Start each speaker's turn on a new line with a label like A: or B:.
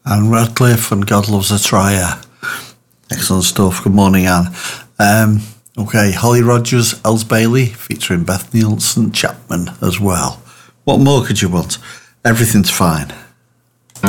A: Anne Radcliffe and God Loves a Trier. Excellent stuff. Good morning, Anne. Okay, Holly Rogers, Els Bailey, featuring Beth Nielsen Chapman as well. What more could you want? Everything's fine.